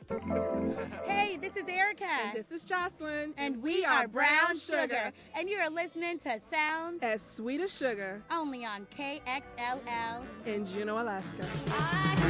Hey, this is Erica. And this is Jocelyn. And we are Brown Sugar. And you are listening to Sounds as Sweet as Sugar. Only on KXLL in Juneau, Alaska.